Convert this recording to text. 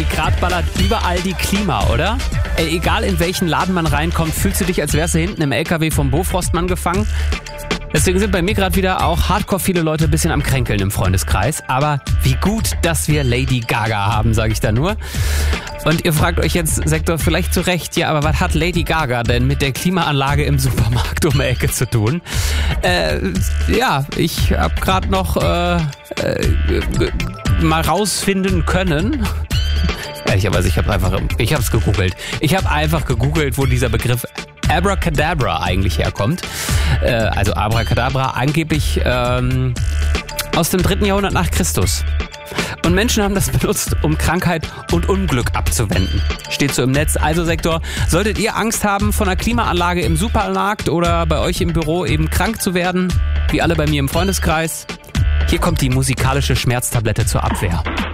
gerade ballert überall die Klima, oder? Ey, egal in welchen Laden man reinkommt, fühlst du dich, als wärst du hinten im LKW vom Bofrostmann gefangen. Deswegen sind bei mir gerade wieder auch hardcore viele Leute ein bisschen am Kränkeln im Freundeskreis. Aber wie gut, dass wir Lady Gaga haben, sage ich da nur. Und ihr fragt euch jetzt, Sektor, vielleicht zu Recht, ja, aber was hat Lady Gaga denn mit der Klimaanlage im Supermarkt um die Ecke zu tun? Ich habe gerade noch mal rausfinden können. Ehrlicherweise, ich habe es gegoogelt. Ich habe einfach gegoogelt, wo dieser Begriff Abracadabra eigentlich herkommt. Also Abracadabra angeblich aus dem 3. Jahrhundert nach Christus. Und Menschen haben das benutzt, um Krankheit und Unglück abzuwenden. Steht so im Netz. Also Sektor, solltet ihr Angst haben, von einer Klimaanlage im Supermarkt oder bei euch im Büro eben krank zu werden, wie alle bei mir im Freundeskreis, hier kommt die musikalische Schmerztablette zur Abwehr.